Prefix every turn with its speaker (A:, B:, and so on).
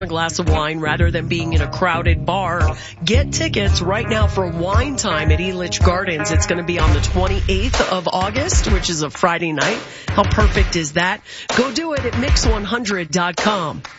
A: a glass of wine rather than being in a crowded bar. Get tickets right now for Wine Time at Elitch Gardens. It's going to be on the 28th of August, which is a Friday night. How perfect is that? Go do it at mix100.com.